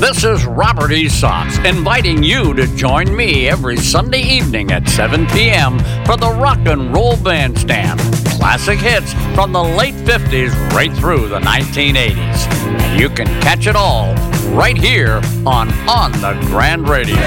This is Robert Esops inviting you to join me every Sunday evening at 7 p.m. for the Rock and Roll Bandstand. Classic hits from the late 50s right through the 1980s. And you can catch it all right here on the Grand Radio.